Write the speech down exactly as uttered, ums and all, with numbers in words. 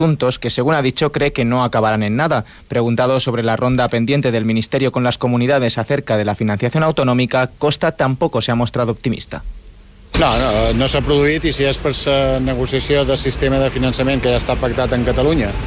puntos que, según ha dicho, cree que no acabarán en nada. Preguntado sobre la ronda pendiente del Ministerio con las comunidades acerca de la financiación autonòmica, Costa tampoco se ha mostrado optimista. No, no, no s'ha produït, i si és per la negociació del sistema de finançament que ja està pactat en Catalunya